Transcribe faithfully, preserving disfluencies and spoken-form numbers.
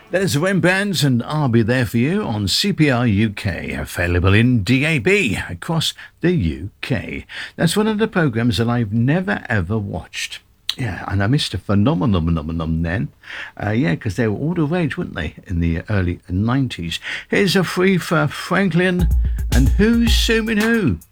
There's Rembrandts and I'll Be There For You on C P R U K, available in D A B across the U K. That's one of the programmes that I've never ever watched. Yeah, and I missed a phenomenal phenomenon then. Uh, yeah, because they were all the rage, weren't they, in the early nineties. Here's a free for Franklin and Who's Suing Who?